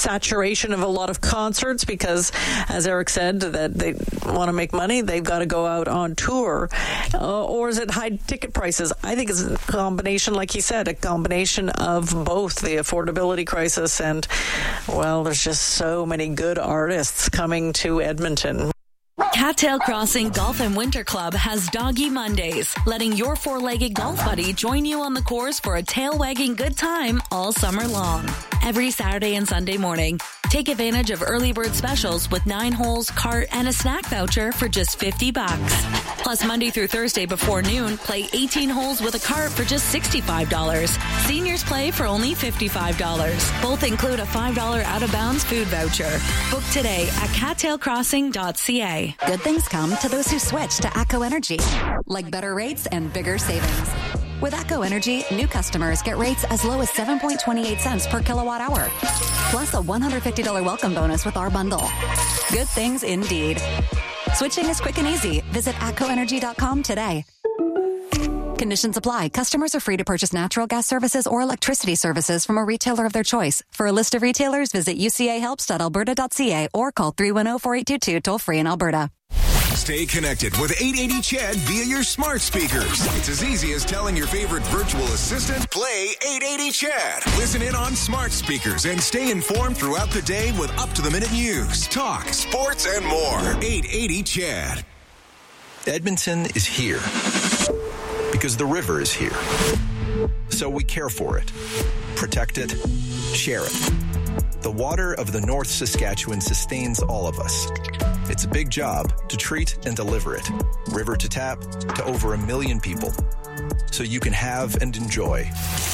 saturation of a lot of concerts because, as Eric said, that they want to make money, they've got to go out on tour? Or is it high ticket prices? I think it's a combination, like he said, a combination of both, the affordability crisis and, well, there's just so many good artists coming to Edmonton. Cattail Crossing Golf and Winter Club has Doggy Mondays, letting your four-legged golf buddy join you on the course for a tail-wagging good time all summer long. Every Saturday and Sunday morning, take advantage of early bird specials with 9 holes, cart, and a snack voucher for just $50. Plus, Monday through Thursday before noon, play 18 holes with a cart for just $65. Seniors play for only $55. Both include a $5 out-of-bounds food voucher. Book today at cattailcrossing.ca. Good things come to those who switch to ATCO Energy, like better rates and bigger savings. With ATCO Energy, new customers get rates as low as 7.28 cents per kilowatt hour, plus a $150 welcome bonus with our bundle. Good things indeed. Switching is quick and easy. Visit atcoenergy.com today. Conditions apply. Customers are free to purchase natural gas services or electricity services from a retailer of their choice. For a list of retailers, visit ucahelps.alberta.ca or call 310-4822 toll-free in Alberta. Stay connected with 880 CHED via your smart speakers. It's as easy as telling your favorite virtual assistant, play 880 CHED. Listen in on smart speakers and stay informed throughout the day with up-to-the-minute news, talk, sports, and more. 880 CHED. Edmonton is here because the river is here. So we care for it, protect it, share it. The water of the North Saskatchewan sustains all of us. It's a big job to treat and deliver it, river to tap, to over 1 million people, so you can have and enjoy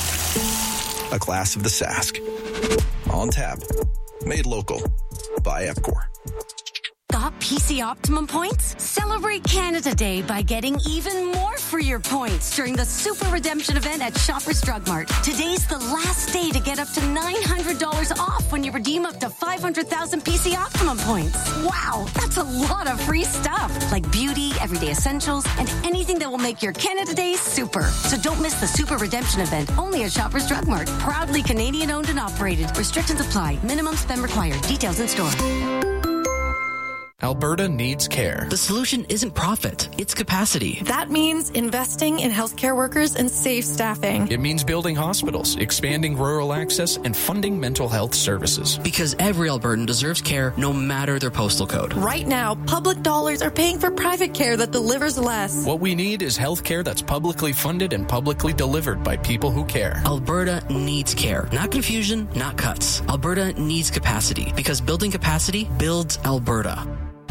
a glass of the Sask. On tap, made local by EPCOR. Got PC Optimum points? Celebrate Canada Day by getting even more for your points during the Super Redemption event at Shoppers Drug Mart. Today's the last day to get up to $900 off when you redeem up to 500,000 PC Optimum points. Wow, that's a lot of free stuff, like beauty, everyday essentials, and anything that will make your Canada Day super. So don't miss the Super Redemption event, only at Shoppers Drug Mart. Proudly Canadian owned and operated. Restrictions apply. Minimum spend required. Details in store. Alberta needs care. The solution isn't profit, it's capacity. That means investing in healthcare workers and safe staffing. It means building hospitals, expanding rural access, and funding mental health services. Because every Albertan deserves care no matter their postal code. Right now, public dollars are paying for private care that delivers less. What we need is health care that's publicly funded and publicly delivered by people who care. Alberta needs care. Not confusion, not cuts. Alberta needs capacity. Because building capacity builds Alberta.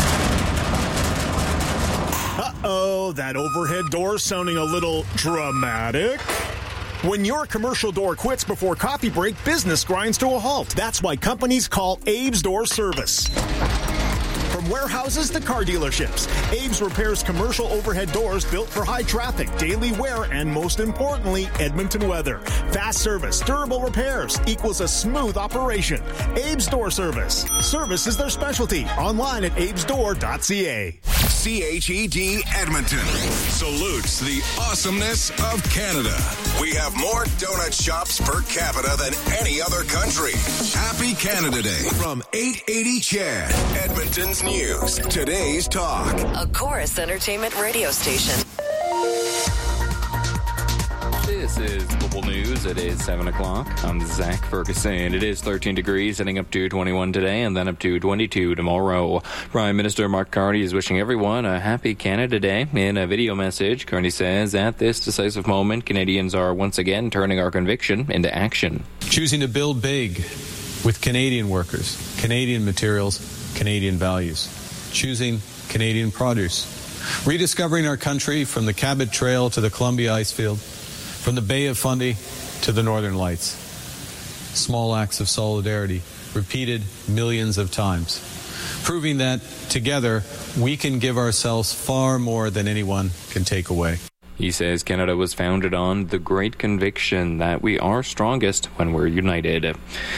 Uh-oh, that overhead door sounding a little dramatic. When your commercial door quits before coffee break, business grinds to a halt. That's why companies call Abe's Door Service. From warehouses to car dealerships, Abe's repairs commercial overhead doors built for high traffic, daily wear, and most importantly, Edmonton weather. Fast service, durable repairs equals a smooth operation. Abe's Door Service. Service is their specialty. Online at abesdoor.ca. CHED Edmonton salutes the awesomeness of Canada. We have more donut shops per capita than any other country. Happy Canada Day from 880 CHED, Edmonton's news, today's talk. A Chorus Entertainment radio station. This is Global News. It is 7 o'clock. I'm Zach Ferguson. It is 13 degrees, heading up to 21 today and then up to 22 tomorrow. Prime Minister Mark Carney is wishing everyone a happy Canada Day. In a video message, Carney says, at this decisive moment, Canadians are once again turning our conviction into action. Choosing to build big with Canadian workers, Canadian materials, Canadian values. Choosing Canadian produce. Rediscovering our country from the Cabot Trail to the Columbia Icefield, from the Bay of Fundy to the Northern Lights. Small acts of solidarity, repeated millions of times. Proving that, together, we can give ourselves far more than anyone can take away. He says Canada was founded on the great conviction that we are strongest when we're united.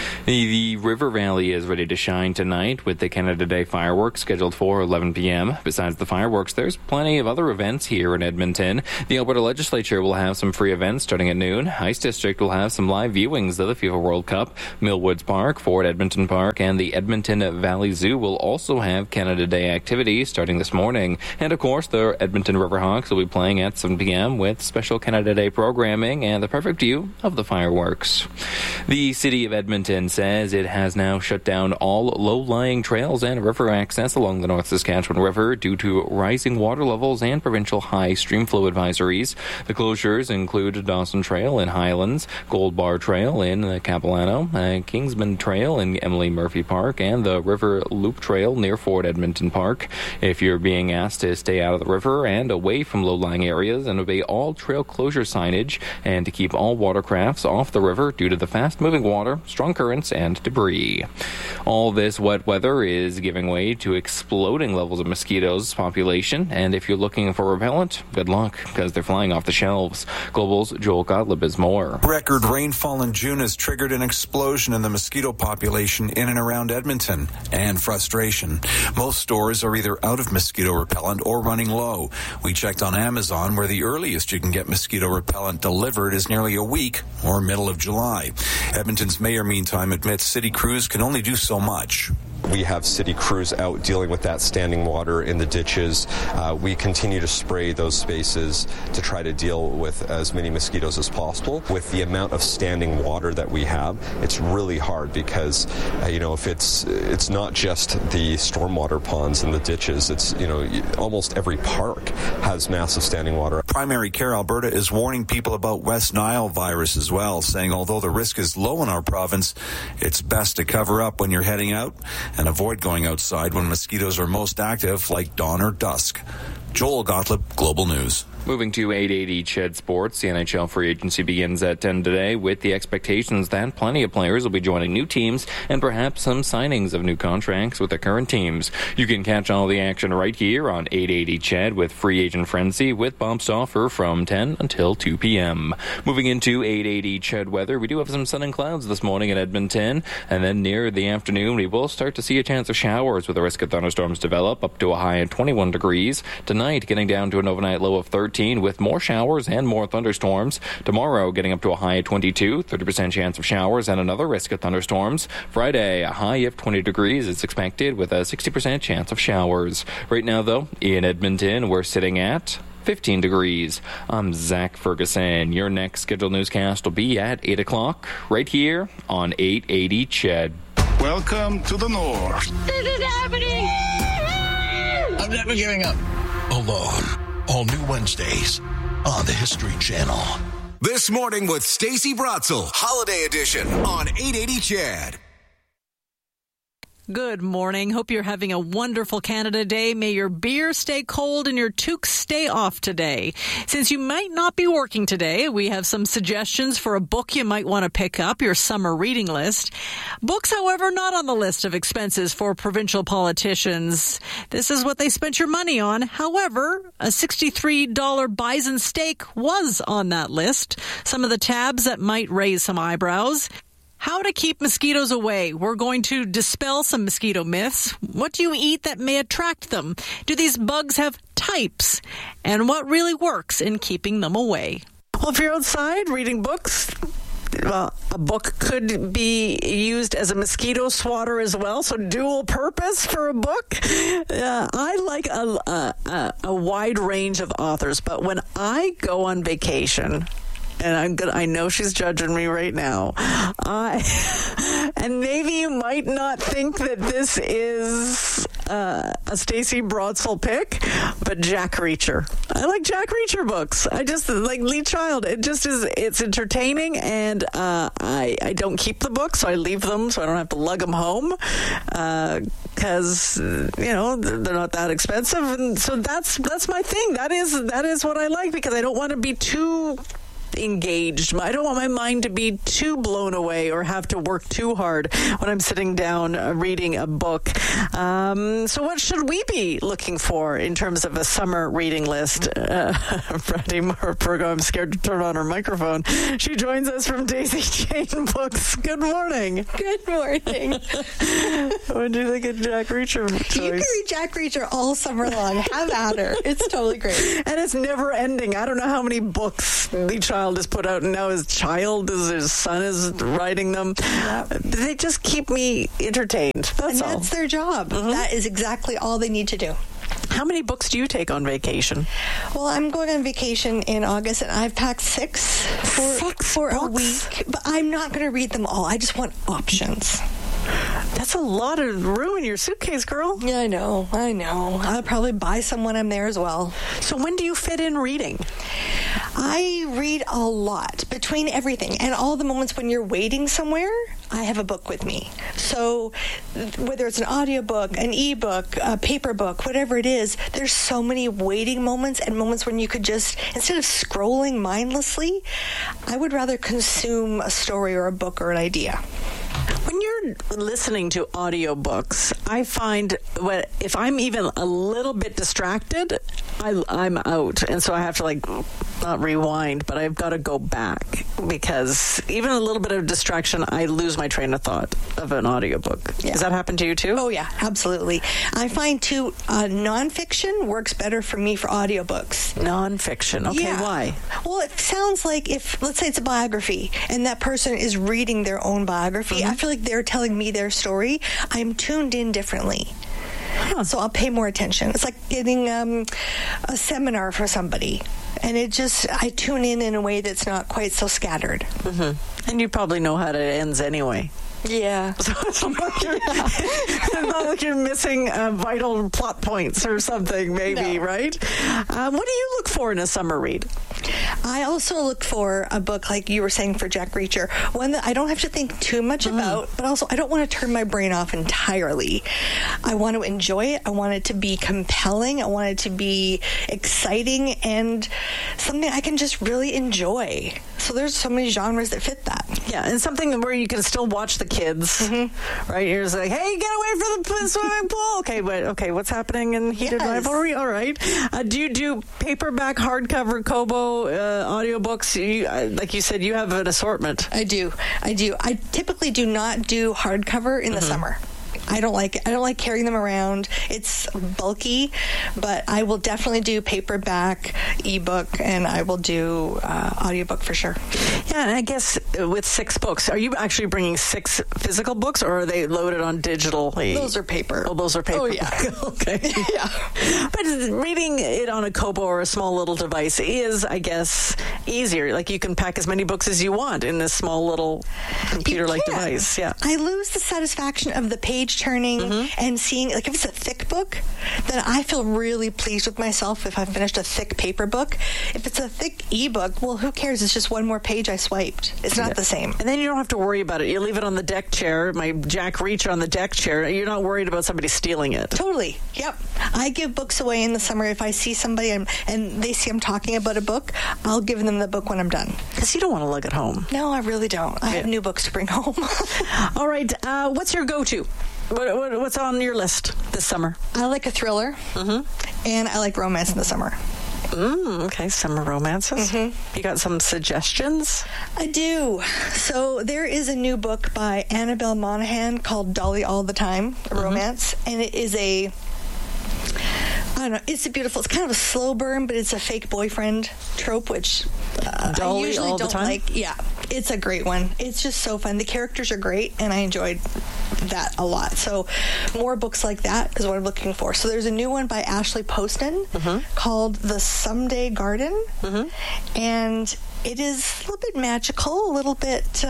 The River Valley is ready to shine tonight with the Canada Day fireworks scheduled for 11 p.m. Besides the fireworks, there's plenty of other events here in Edmonton. The Alberta Legislature will have some free events starting at noon. Ice District will have some live viewings of the FIFA World Cup. Millwoods Park, Fort Edmonton Park, and the Edmonton Valley Zoo will also have Canada Day activities starting this morning. And of course, the Edmonton Riverhawks will be playing at 7 p.m. with special Canada Day programming and the perfect view of the fireworks. The City of Edmonton says it has now shut down all low-lying trails and river access along the North Saskatchewan River due to rising water levels and provincial high stream flow advisories. The closures include Dawson Trail in Highlands, Gold Bar Trail in Capilano, Kingsman Trail in Emily Murphy Park, and the River Loop Trail near Fort Edmonton Park. If you're being asked to stay out of the river and away from low-lying areas and obey all trail closure signage and to keep all watercrafts off the river due to the fast-moving water, strong currents, and debris. All this wet weather is giving way to exploding levels of mosquitoes population, and if you're looking for repellent, good luck, because they're flying off the shelves. Global's Joel Gottlieb is more. Record rainfall in June has triggered an explosion in the mosquito population in and around Edmonton, and frustration. Most stores are either out of mosquito repellent or running low. We checked on Amazon, where the earliest you can get mosquito repellent delivered is nearly a week, or middle of July. Edmonton's mayor, meantime, admits city crews can only do so much. We have city crews out dealing with that standing water in the ditches. We continue to spray those spaces to try to deal with as many mosquitoes as possible. With the amount of standing water that we have, it's really hard because, if it's not just the stormwater ponds and the ditches, it's, almost every park has massive standing water. Primary Care Alberta is warning people about West Nile virus as well, saying although the risk is low in our province, it's best to cover up when you're heading out and avoid going outside when mosquitoes are most active, like dawn or dusk. Joel Gottlieb, Global News. Moving to 880 CHED Sports, the NHL free agency begins at 10 today with the expectations that plenty of players will be joining new teams and perhaps some signings of new contracts with their current teams. You can catch all the action right here on 880 CHED with Free Agent Frenzy with Bob Stauffer from 10 until 2 p.m. Moving into 880 CHED weather, we do have some sun and clouds this morning in Edmonton, and then near the afternoon we will start to see a chance of showers with a risk of thunderstorms develop up to a high of 21 degrees. Tonight getting down to an overnight low of 13 with more showers and more thunderstorms. Tomorrow getting up to a high of 22, 30% chance of showers and another risk of thunderstorms. Friday, a high of 20 degrees is expected with a 60% chance of showers. Right now, though, in Edmonton, we're sitting at 15 degrees. I'm Zach Ferguson. Your next scheduled newscast will be at 8 o'clock right here on 880 CHED. Welcome to the North. This is happening! I'm never giving up. Alone. All new Wednesdays on the History Channel. This Morning with Stacey Bratzel, Holiday Edition on 880 CHED. Good morning. Hope you're having a wonderful Canada Day. May your beer stay cold and your toques stay off today. Since you might not be working today, we have some suggestions for a book you might want to pick up, your summer reading list. Books, however, not on the list of expenses for provincial politicians. This is what they spent your money on. However, a $63 bison steak was on that list. Some of the tabs that might raise some eyebrows. How to keep mosquitoes away. We're going to dispel some mosquito myths. What do you eat that may attract them? Do these bugs have types? And what really works in keeping them away? Well, if you're outside reading books, a book could be used as a mosquito swatter as well, so dual purpose for a book. I like a wide range of authors, but when I go on vacation, and I know she's judging me right now. And maybe you might not think that this is a Stacey Bratzel pick, but Jack Reacher. I like Jack Reacher books. I just like Lee Child. It just is. It's entertaining, and I don't keep the books, so I leave them so I don't have to lug them home because they're not that expensive, and so that's my thing. That is what I like because I don't want to be too engaged. I don't want my mind to be too blown away or have to work too hard when I'm sitting down reading a book. So what should we be looking for in terms of a summer reading list? Freddie Marpergo, I'm scared to turn on her microphone. She joins us from Daisy Chain Books. Good morning. Good morning. What do you think of Jack Reacher choice? You can read Jack Reacher all summer long. Have at her. It's totally great. And it's never ending. I don't know how many books the child has put out, and now his son is writing them. Yep. They just keep me entertained. That's their job. Mm-hmm. That is exactly all they need to do. How many books do you take on vacation? Well, I'm going on vacation in August, and I've packed six for a week. But I'm not going to read them all. I just want options. That's a lot of room in your suitcase, girl. Yeah, I know. I'll probably buy some when I'm there as well. So when do you fit in reading? I read a lot between everything and all the moments when you're waiting somewhere. I have a book with me. So whether it's an audiobook, an ebook, a paper book, whatever it is, there's so many waiting moments and moments when you could just, instead of scrolling mindlessly, I would rather consume a story or a book or an idea. When you're listening to audiobooks, I find if I'm even a little bit distracted, I'm out. And so I have to not rewind, but I've got to go back because even a little bit of distraction, I lose my train of thought of an audiobook. Yeah. Does that happen to you too? Oh, yeah, absolutely. I find too, nonfiction works better for me for audiobooks. Nonfiction. Okay, yeah. Why? Well, it sounds like if, let's say it's a biography and that person is reading their own biography, I feel like they're telling me their story. I'm tuned in differently. So I'll pay more attention. It's like getting a seminar for somebody. And I tune in a way that's not quite so scattered. Mm-hmm. And you probably know how it ends anyway. Yeah. So it's not like you're missing vital plot points or something, maybe, right? What do you look for in a summer read? I also look for a book, like you were saying, for Jack Reacher, one that I don't have to think too much about, but also I don't want to turn my brain off entirely. I want to enjoy it. I want it to be compelling. I want it to be exciting and something I can just really enjoy. So there's so many genres that fit that. Yeah, and something where you can still watch the kids, right? You're just like, hey, get away from the swimming pool. Okay, what's happening in Heated Rivalry? All right. Do you do paperback, hardcover, Kobo, audiobooks? Like you said, you have an assortment. I do. I typically do not do hardcover in the summer. I don't like it. I don't like carrying them around. It's bulky, but I will definitely do paperback, ebook, and I will do audiobook for sure. Yeah, and I guess with 6 books, are you actually bringing 6 physical books, or are they loaded on digitally? Those are paper. Oh, those are paper. Oh, yeah. Okay. Yeah. But reading it on a Kobo or a small little device is, I guess, easier. Like you can pack as many books as you want in this small little computer-like device. Yeah. I lose the satisfaction of the page turning and seeing, like if it's a thick book, then I feel really pleased with myself if I finished a thick paper book. If it's a thick ebook, well, who cares? It's just one more page I swiped. It's not the same. And then you don't have to worry about it. You leave it on the deck chair, my Jack Reacher on the deck chair. You're not worried about somebody stealing it. Totally. Yep. I give books away in the summer. If I see somebody and they see I'm talking about a book, I'll give them the book when I'm done. Because you don't want to lug it home. No, I really don't. I have new books to bring home. All right. What's your go-to? What's on your list this summer? I like a thriller, and I like romance in the summer. Okay, summer romances. You got some suggestions? I do. So there is a new book by Annabelle Monaghan called Dolly All the Time, a romance, and it is I don't know, it's kind of a slow burn, but it's a fake boyfriend trope, which I usually don't like. Yeah, it's a great one. It's just so fun. The characters are great, and I enjoyed that a lot. So more books like that is what I'm looking for. So there's a new one by Ashley Poston called The Someday Garden, and it is a little bit magical, a little bit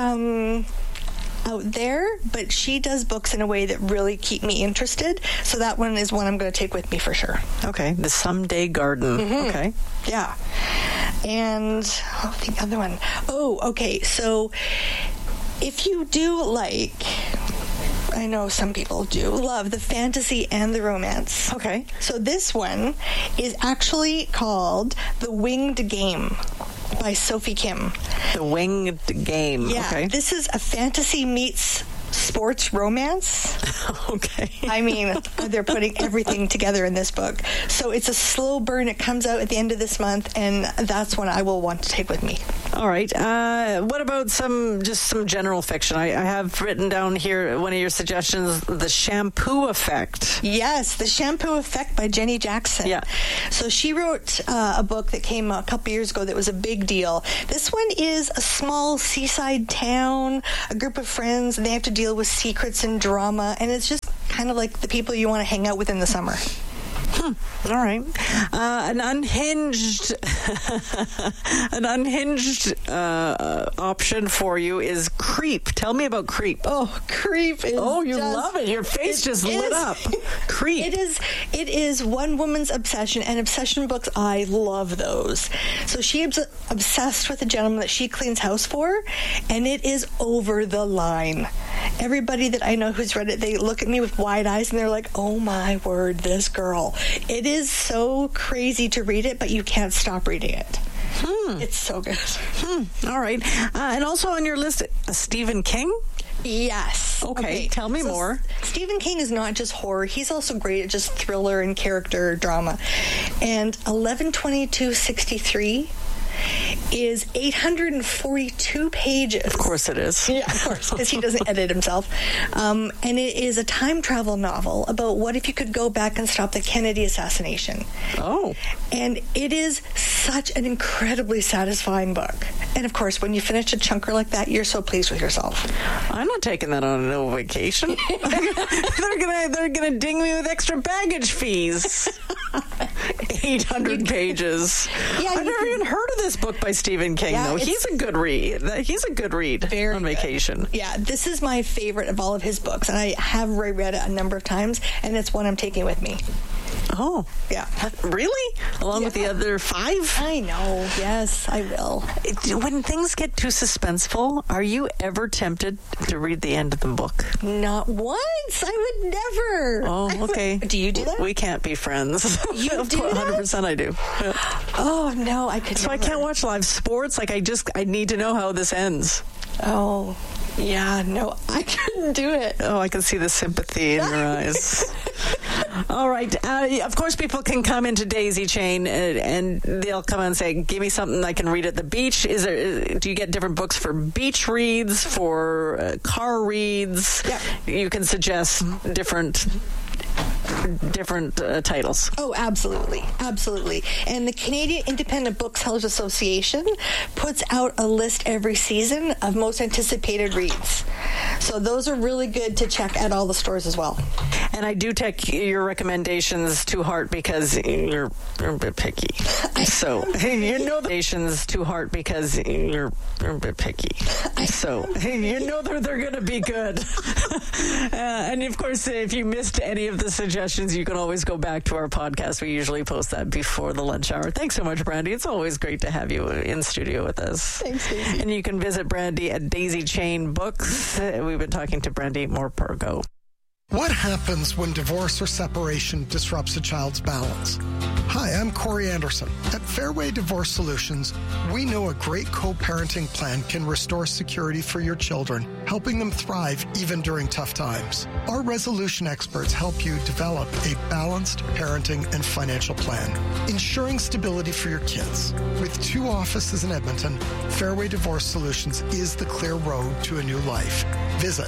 out there, but she does books in a way that really keep me interested. So that one is one I'm going to take with me for sure. Okay, The Someday Garden. Okay. Yeah. And the other one. Oh, okay. So if you do I know some people do love the fantasy and the romance. Okay. So this one is actually called The Winged Game. by Sophie Kim. The Winged Game. Yeah, okay. This is a fantasy meets sports romance. Okay. I mean, they're putting everything together in this book. So it's a slow burn. It comes out at the end of this month, and that's one I will want to take with me. All right. What about some general fiction? I have written down here one of your suggestions, The Shampoo Effect. Yes, The Shampoo Effect by Jenny Jackson. Yeah. So she wrote a book that came a couple years ago that was a big deal. This one is a small seaside town, a group of friends, and they have to deal with secrets and drama, and it's just kind of like the people you want to hang out with in the summer. All right. An unhinged option for you is Creep. Tell me about Creep. Oh, Creep is you love it. Your face just lit up. Creep. It is one woman's obsession, and obsession books, I love those. So she's obsessed with a gentleman that she cleans house for, and it is over the line. Everybody that I know who's read it, they look at me with wide eyes and they're like, oh my word, this girl. It is so crazy to read it, but you can't stop reading it. It's so good. All right. And also on your list, Stephen King? Yes. Okay, tell me more. Stephen King is not just horror. He's also great at just thriller and character drama. And 11/22/63 is 842 pages. Of course it is. Yeah, of course, because he doesn't edit himself. And it is a time travel novel about what if you could go back and stop the Kennedy assassination. Oh. And it is such an incredibly satisfying book. And of course, when you finish a chunker like that, you're so pleased with yourself. I'm not taking that on no vacation. They're gonna ding me with extra baggage fees. 800 pages. Yeah, I've never even heard of this book by Stephen King, though. He's a good read. He's a good read on vacation. Yeah, this is my favorite of all of his books, and I have reread it a number of times, and it's one I'm taking with me. Oh. Yeah. Really? Along with the other 5? I know. Yes, I will. When things get too suspenseful, are you ever tempted to read the end of the book? Not once. I would never. Oh, okay. Do you do that? We can't be friends. You do 100% I do. Oh, no, I could So never. I can't watch live sports. I need to know how this ends. Oh, yeah, no, I couldn't do it. Oh, I can see the sympathy in your eyes. All right. Of course, people can come into Daisy Chain and they'll come and say, give me something I can read at the beach. Do you get different books for beach reads, for car reads? Yeah. You can suggest different titles. Oh, absolutely. And the Canadian Independent Booksellers Association puts out a list every season of most anticipated reads. So those are really good to check at all the stores as well. And I do take your recommendations to heart because you're a bit picky. So you know the recommendations to heart because you're a bit picky. So you know they're going to be good. And of course, if you missed any of the suggestions, you can always go back to our podcast. We usually post that before the lunch hour. Thanks so much, Brandy. It's always great to have you in studio with us. Thanks, Daisy. And you can visit Brandy at Daisy Chain Books. We've been talking to Brandy Morpurgo. What happens when divorce or separation disrupts a child's balance? Hi, I'm Corey Anderson. At Fairway Divorce Solutions, we know a great co-parenting plan can restore security for your children, helping them thrive even during tough times. Our resolution experts help you develop a balanced parenting and financial plan, ensuring stability for your kids. With 2 offices in Edmonton, Fairway Divorce Solutions is the clear road to a new life. Visit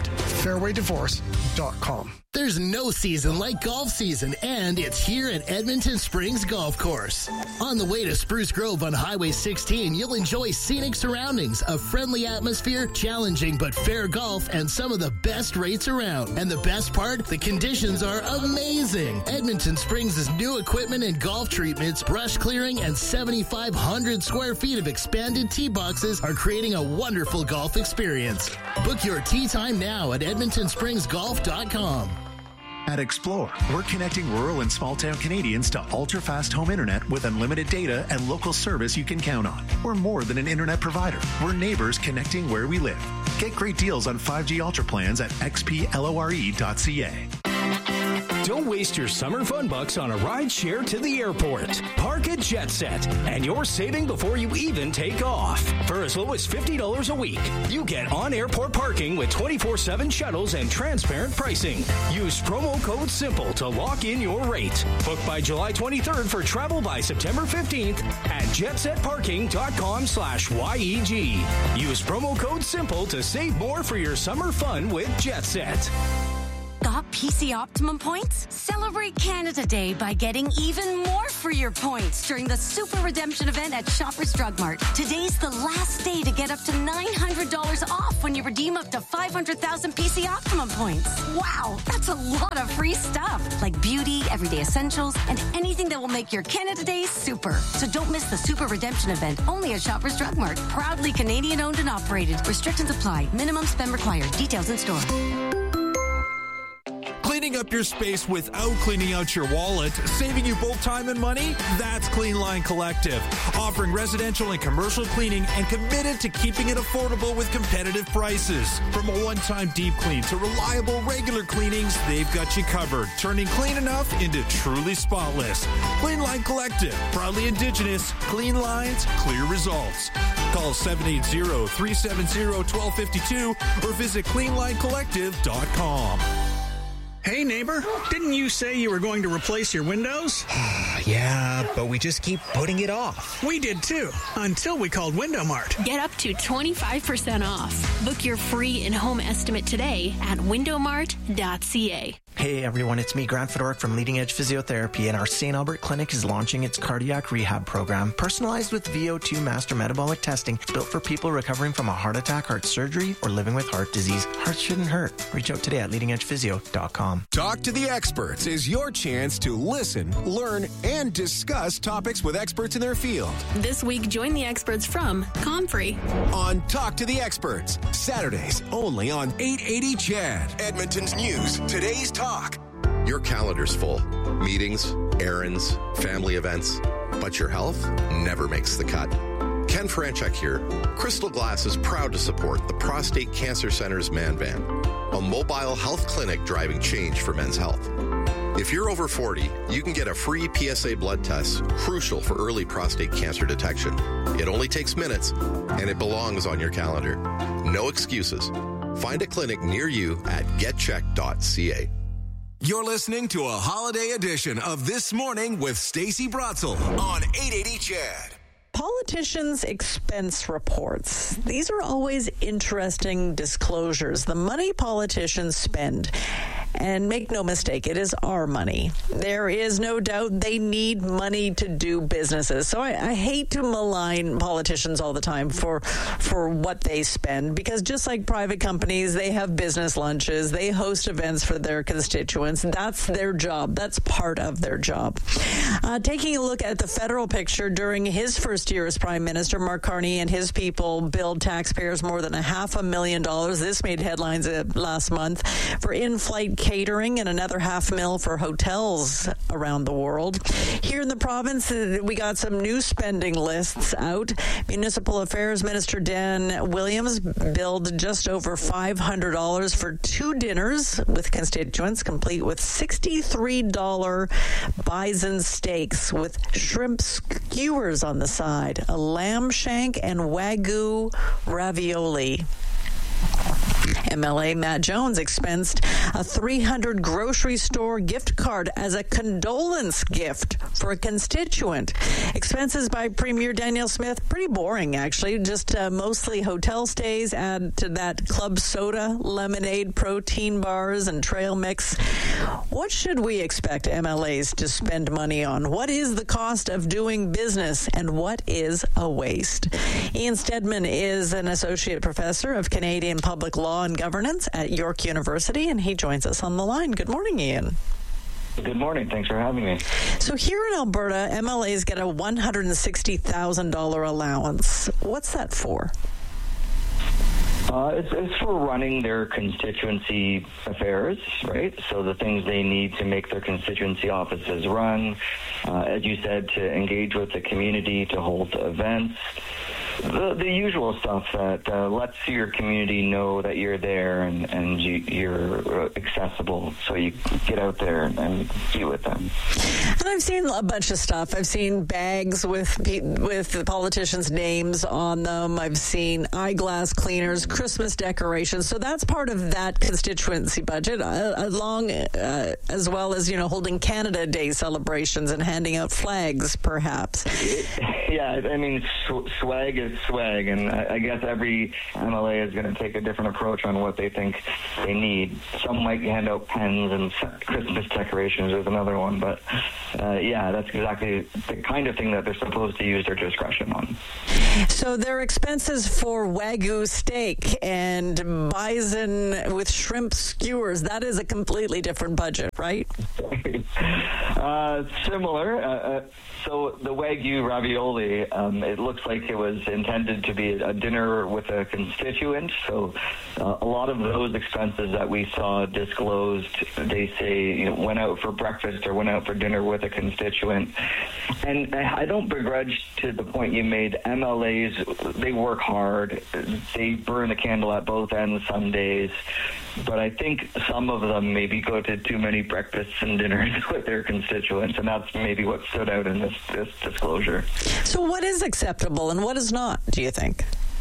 fairwaydivorce.com. There's no season like golf season, and it's here at Edmonton Springs Golf Course. On the way to Spruce Grove on Highway 16, you'll enjoy scenic surroundings, a friendly atmosphere, challenging but fair golf, and some of the best rates around. And the best part, the conditions are amazing. Edmonton Springs' new equipment and golf treatments, brush clearing, and 7,500 square feet of expanded tee boxes are creating a wonderful golf experience. Book your tee time now at EdmontonSpringsGolf.com. At Explore, we're connecting rural and small-town Canadians to ultra-fast home internet with unlimited data and local service you can count on. We're more than an internet provider. We're neighbors connecting where we live. Get great deals on 5G Ultra plans at xplore.ca. Don't waste your summer fun bucks on a ride share to the airport. Park at JetSet, and you're saving before you even take off. For as low as $50 a week, you get on-airport parking with 24/7 shuttles and transparent pricing. Use promo code SIMPLE to lock in your rate. Book by July 23rd for travel by September 15th at jetsetparking.com/YEG. Use promo code SIMPLE to save more for your summer fun with JetSet. Got PC Optimum points? Celebrate Canada Day by getting even more for your points during the Super Redemption event at Shoppers Drug Mart. Today's the last day to get up to $900 off when you redeem up to 500,000 PC Optimum points. Wow, that's a lot of free stuff, like beauty, everyday essentials, and anything that will make your Canada Day super. So don't miss the Super Redemption event only at Shoppers Drug Mart. Proudly Canadian owned and operated. Restrictions apply. Minimum spend required. Details in store. Cleaning up your space without cleaning out your wallet, saving you both time and money? That's Cleanline Collective. Offering residential and commercial cleaning and committed to keeping it affordable with competitive prices. From a one-time deep clean to reliable regular cleanings, they've got you covered, turning clean enough into truly spotless. Cleanline Collective, proudly Indigenous, clean lines, clear results. Call 780-370-1252 or visit cleanlinecollective.com. Hey, neighbor, didn't you say you were going to replace your windows? Yeah, but we just keep putting it off. We did too, until we called Window Mart. Get up to 25% off. Book your free in-home estimate today at windowmart.ca. Hey everyone, it's me, Grant Fedoruk from Leading Edge Physiotherapy, and our St. Albert Clinic is launching its cardiac rehab program, personalized with VO2 master metabolic testing. It's built for people recovering from a heart attack, heart surgery, or living with heart disease. Hearts shouldn't hurt. Reach out today at leadingedgephysio.com. Talk to the Experts is your chance to listen, learn, and discuss topics with experts in their field. This week, join the experts from Comfrey on Talk to the Experts, Saturdays only on 880 CHED. Edmonton's news, today's talk. Your calendar's full. Meetings, errands, family events. But your health never makes the cut. Ken Franchuk here. Crystal Glass is proud to support the Prostate Cancer Center's Man Van, a mobile health clinic driving change for men's health. If you're over 40, you can get a free PSA blood test, crucial for early prostate cancer detection. It only takes minutes, and it belongs on your calendar. No excuses. Find a clinic near you at getcheck.ca. You're listening to a holiday edition of This Morning with Stacey Brotzel on 880 CHED. Politicians' expense reports. These are always interesting disclosures. The money politicians spend. And make no mistake, it is our money. There is no doubt they need money to do businesses. So I hate to malign politicians all the time for what they spend, because just like private companies, they have business lunches, they host events for their constituents. That's their job. That's part of their job. Taking a look at the federal picture, during his first year as Prime Minister, Mark Carney and his people billed taxpayers more than $500,000. This made headlines last month for in-flight catering and another $500,000 for hotels around the world. Here in the province, we got some new spending lists out. Municipal Affairs Minister Dan Williams billed just over $500 for 2 dinners with constituents, complete with $63 bison steaks with shrimp skewers on the side, a lamb shank, and Wagyu ravioli. MLA Matt Jones expensed a $300 grocery store gift card as a condolence gift for a constituent. Expenses by Premier Danielle Smith, pretty boring actually, just mostly hotel stays. Add to that club soda, lemonade, protein bars, and trail mix. What should we expect MLAs to spend money on? What is the cost of doing business, and what is a waste? Ian Stedman is an associate professor of Canadian public law and governance at York University, and he joins us on the line. Good morning, Ian. Good morning. Thanks for having me. So here in Alberta, MLAs get a $160,000 allowance. What's that for? It's for running their constituency affairs, right? So the things they need to make their constituency offices run, as you said, to engage with the community, to hold events. the usual stuff that lets your community know that you're there and you're accessible, so you get out there and be with them. And I've seen a bunch of stuff. I've seen bags with the politicians' names on them. I've seen eyeglass cleaners, Christmas decorations. So that's part of that constituency budget, along as well as holding Canada Day celebrations and handing out flags, perhaps. Yeah, I mean, swag is swag, and I guess every MLA is going to take a different approach on what they think they need. Some might hand out pens and Christmas decorations is another one, but yeah, that's exactly the kind of thing that they're supposed to use their discretion on. So their expenses for Wagyu steak and bison with shrimp skewers, that is a completely different budget, right? Similar. So the Wagyu ravioli, it looks like it was intended to be a dinner with a constituent. So a lot of those expenses that we saw disclosed, they say went out for breakfast or went out for dinner with a constituent. And I don't begrudge, to the point you made, MLAs, they work hard. They burn the candle at both ends some days. But I think some of them maybe go to too many breakfasts and dinners with their constituents, and that's maybe what stood out in this disclosure. So what is acceptable and what is not, do you think?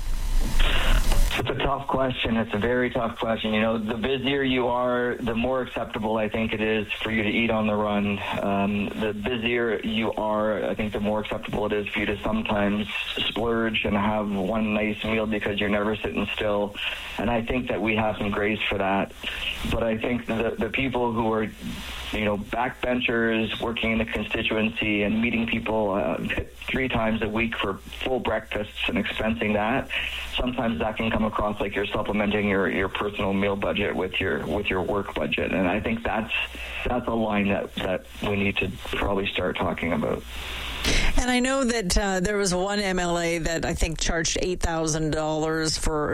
It's a tough question. It's a very tough question. The busier you are, the more acceptable I think it is for you to eat on the run. The busier you are, I think the more acceptable it is for you to sometimes splurge and have one nice meal because you're never sitting still. And I think that we have some grace for that. But I think the people who are backbenchers working in the constituency and meeting people 3 times a week for full breakfasts and expensing that, sometimes that can come across like you're supplementing your personal meal budget with your work budget. And I think that's a line that we need to probably start talking about. And I know that there was one MLA that I think charged $6,000 for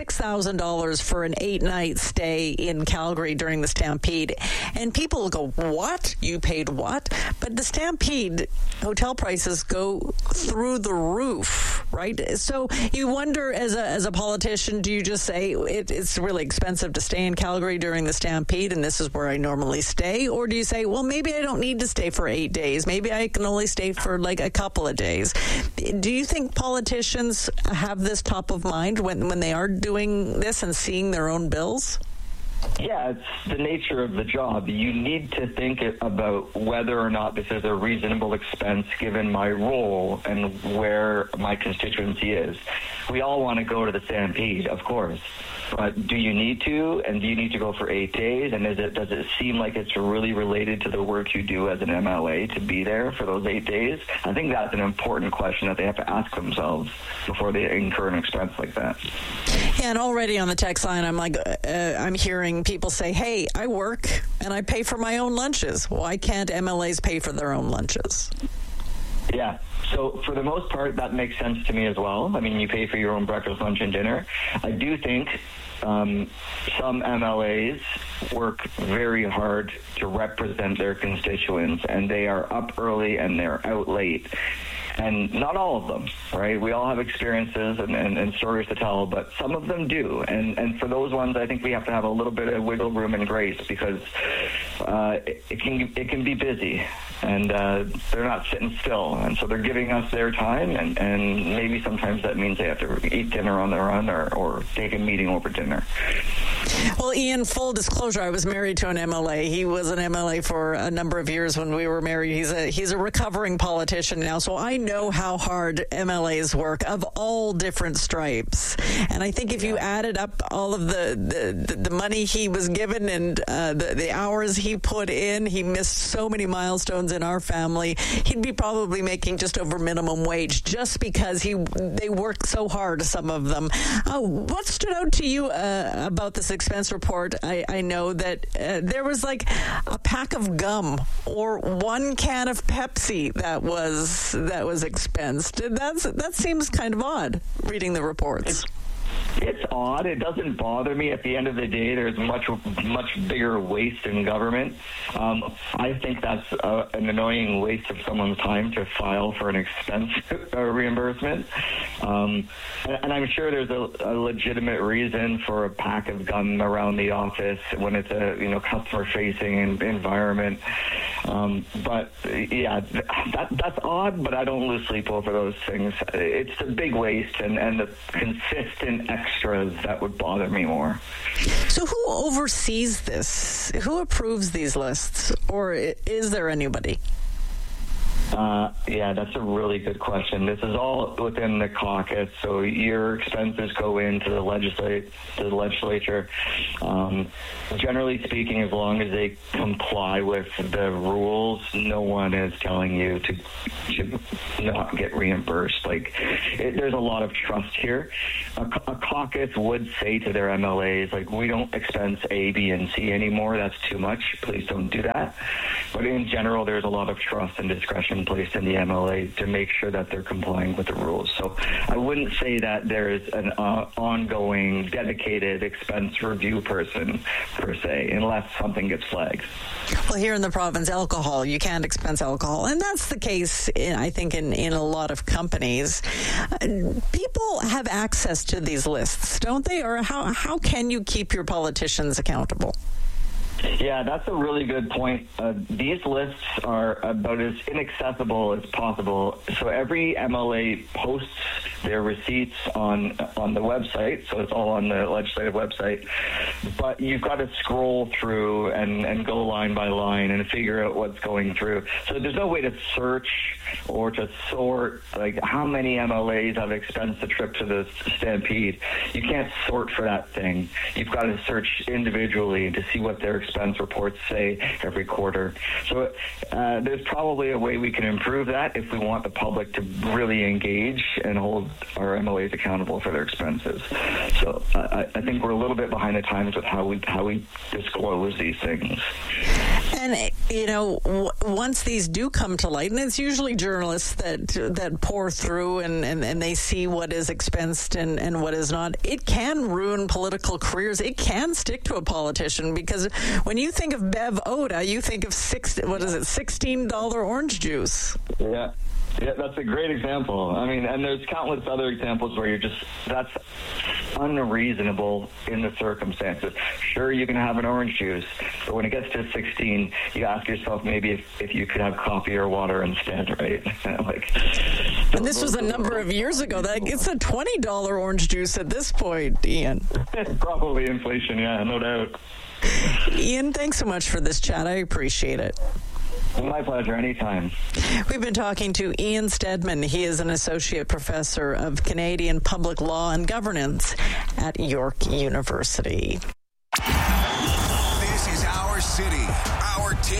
an 8-night stay in Calgary during the Stampede. And people go, what? You paid what? But the Stampede hotel prices go through the roof, right? So you wonder, as a politician, do you just say it's really expensive to stay in Calgary during the Stampede and this is where I normally stay? Or do you say, well, maybe I don't need to stay for 8 days. Maybe I can only stay for like a couple of days. Do you think politicians have this top of mind when they are doing this and seeing their own bills? Yeah, it's the nature of the job. You need to think about whether or not this is a reasonable expense given my role and where my constituency is. We all want to go to the Stampede, of course. But do you need to? And do you need to go for 8 days? And does it seem like it's really related to the work you do as an MLA to be there for those 8 days? I think that's an important question that they have to ask themselves before they incur an expense like that. Yeah, and already on the text line, I'm hearing people say, hey, I work and I pay for my own lunches. Why can't MLAs pay for their own lunches? Yeah. So for the most part, that makes sense to me as well. I mean, you pay for your own breakfast, lunch, and dinner. I do think some MLAs work very hard to represent their constituents, and they are up early and they're out late. And not all of them, right? We all have experiences and stories to tell, but some of them do. And for those ones, I think we have to have a little bit of wiggle room and grace because it can be busy, and they're not sitting still. And so they're giving us their time, and maybe sometimes that means they have to eat dinner on the run or take a meeting over dinner. Well, Ian, full disclosure, I was married to an MLA. He was an MLA for a number of years when we were married. He's a recovering politician now, so I know how hard MLAs work of all different stripes. And I think if you added up all of the money he was given and the hours he put in, he missed so many milestones in our family. He'd be probably making just over minimum wage just because they work so hard, some of them. What stood out to you about this expense report? I know that there was like a pack of gum or 1 can of Pepsi that was expensed. That seems kind of odd, reading the reports. It's odd. It doesn't bother me. At the end of the day, there's much bigger waste in government. I think that's an annoying waste of someone's time to file for an expense reimbursement. And I'm sure there's a legitimate reason for a pack of gum around the office when it's a customer-facing environment. But yeah, that's odd. But I don't lose sleep over those things. It's the big waste and the consistent extras that would bother me more. So who oversees this? Who approves these lists? Or is there anybody? Yeah, that's a really good question. This is all within the caucus, so your expenses go into the legislature. Generally speaking, as long as they comply with the rules, no one is telling you to not get reimbursed. There's a lot of trust here. A caucus would say to their MLAs, we don't expense A, B, and C anymore. That's too much. Please don't do that. But in general, there's a lot of trust and discretion placed in the MLA to make sure that they're complying with the rules. So I wouldn't say that there's an ongoing dedicated expense review person per se, unless something gets flagged. Well, here in the province, alcohol, you can't expense alcohol. And that's the case, I think, in a lot of companies. People have access to these lists, don't they? Or how can you keep your politicians accountable? Yeah, that's a really good point. These lists are about as inaccessible as possible. So every MLA posts their receipts on the website, so it's all on the legislative website. But you've got to scroll through and go line by line and figure out what's going through. So there's no way to search or to sort, how many MLAs have expensed the trip to the Stampede. You can't sort for that thing. You've got to search individually to see what their expense reports say every quarter. So there's probably a way we can improve that if we want the public to really engage and hold our MLAs accountable for their expenses. So I think we're a little bit behind the times with how we disclose these things. And, once these do come to light, and it's usually journalists that pour through and they see what is expensed and what is not, it can ruin political careers. It can stick to a politician, because when you think of Bev Oda, you think of $16 orange juice. Yeah. Yeah, that's a great example. I mean, and there's countless other examples where that's unreasonable in the circumstances. Sure, you can have an orange juice, but when it gets to 16, you ask yourself maybe if you could have coffee or water instead, right? And this was a number of years ago. It's a $20 orange juice at this point, Ian. Probably inflation, yeah, no doubt. Ian, thanks so much for this chat. I appreciate it. My pleasure, anytime. We've been talking to Ian Stedman. He is an associate professor of Canadian public law and governance at York University. This is our city, our team.